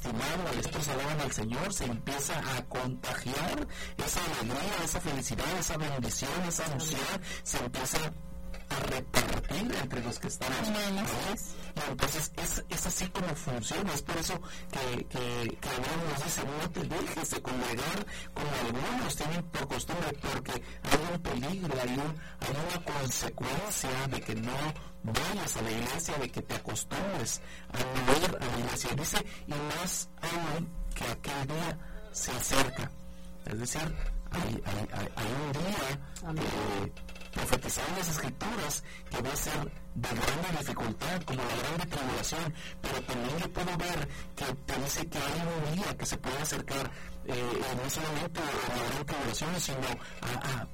lastimado, estos alaban al Señor, se empieza a contagiar esa alegría, esa felicidad, esa bendición, esa unción, se empieza a repartir entre los que están ahí. Y entonces es así como funciona. Es por eso que Abraham nos dice: no te dejes de congregar como algunos tienen por costumbre, porque hay un peligro, hay una consecuencia de que no vayas a la iglesia, de que te acostumbres a no ir a la iglesia. Dice: y más aún que aquel día se acerca. Es decir, hay un día profetizado en las Escrituras que va a ser de grande dificultad, como la grande tribulación, pero también yo puedo ver que te dice que hay un día que se puede acercar, no solamente a la gran tribulación, sino a